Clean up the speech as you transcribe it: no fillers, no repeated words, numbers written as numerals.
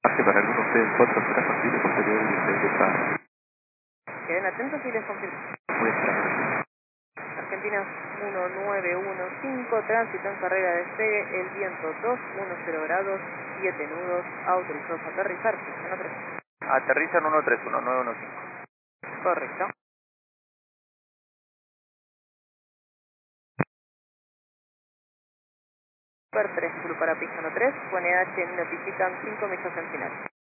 Para algunos de ustedes 4 será posible posterior y ustedes está Queden atentos y les confirmo. muy esperando. Argentina 1915, tránsito en carrera de despegue, el viento 210 grados, 7 nudos, autorizados a aterrizar, pista 3. Aterrizan 131, 915. Correcto. Super 3, Blue para pista 3, con EH notifican 5 millas en final.